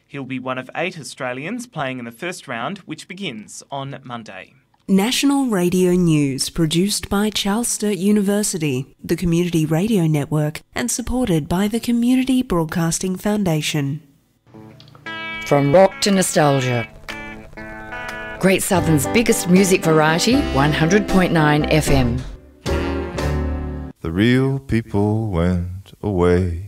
He'll be one of 8 Australians playing in the first round, which begins on Monday. National Radio News, produced by Charles Sturt University, the Community Radio Network, and supported by the Community Broadcasting Foundation. From rock to nostalgia. Great Southern's biggest music variety, 100.9 FM. The real people went away.